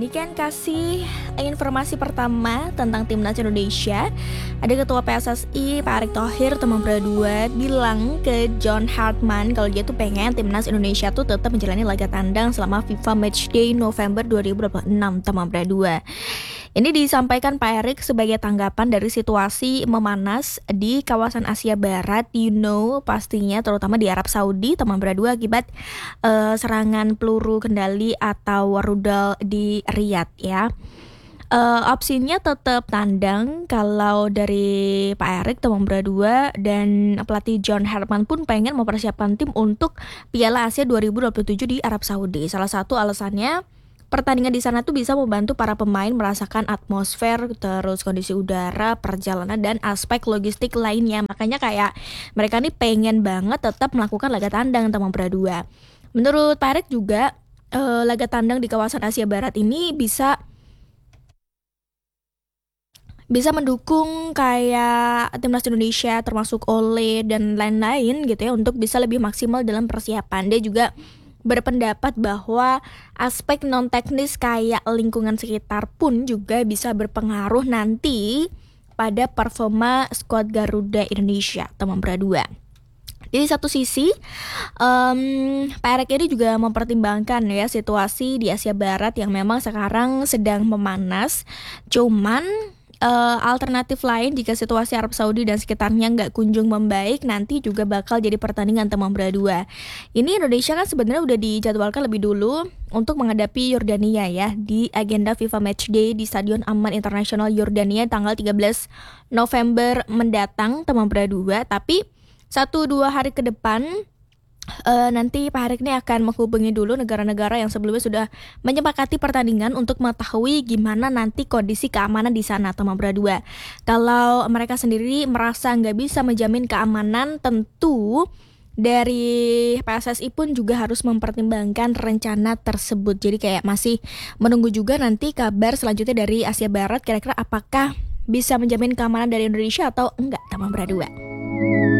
Ini kan kasih informasi pertama tentang Timnas Indonesia. Ada Ketua PSSI Pak Erick Thohir teman berdua bilang ke John Hartman kalau dia tuh pengen Timnas Indonesia tuh tetap menjalani laga tandang selama FIFA Matchday November 2026 teman berdua. Ini disampaikan Pak Erick sebagai tanggapan dari situasi memanas di kawasan Asia Barat, pastinya terutama di Arab Saudi teman berdua akibat serangan peluru kendali atau rudal di Riyadh ya. Opsinya tetap tandang kalau dari Pak Erick teman berdua, dan pelatih John Hartman pun pengen mempersiapkan tim untuk Piala Asia 2027 di Arab Saudi. Salah satu alasannya pertandingan di sana tuh bisa membantu para pemain merasakan atmosfer, terus kondisi udara, perjalanan, dan aspek logistik lainnya. Makanya kayak mereka nih pengen banget tetap melakukan laga tandang teman berdua. Menurut Pak Erick juga laga tandang di kawasan Asia Barat ini bisa mendukung kayak timnas Indonesia termasuk Ole dan lain-lain gitu ya untuk bisa lebih maksimal dalam persiapan. Dia juga berpendapat bahwa aspek non teknis kayak lingkungan sekitar pun juga bisa berpengaruh nanti pada performa skuad Garuda Indonesia teman berdua. Jadi satu sisi Pak Erick ini juga mempertimbangkan ya situasi di Asia Barat yang memang sekarang sedang memanas. Cuman alternatif lain jika situasi Arab Saudi dan sekitarnya nggak kunjung membaik, nanti juga bakal jadi pertandingan teman berdua. Ini Indonesia kan sebenarnya udah dijadwalkan lebih dulu untuk menghadapi Yordania ya di agenda FIFA Matchday di Stadion Amman Internasional Yordania tanggal 13 November mendatang teman berdua. Tapi 1-2 hari ke depan nanti Pak Erick ini akan menghubungi dulu negara-negara yang sebelumnya sudah menyepakati pertandingan untuk mengetahui gimana nanti kondisi keamanan di sana teman berdua. Kalau mereka sendiri merasa nggak bisa menjamin keamanan, tentu dari PSSI pun juga harus mempertimbangkan rencana tersebut. Jadi kayak masih menunggu juga nanti kabar selanjutnya dari Asia Barat, kira-kira apakah bisa menjamin keamanan dari Indonesia atau enggak teman berdua.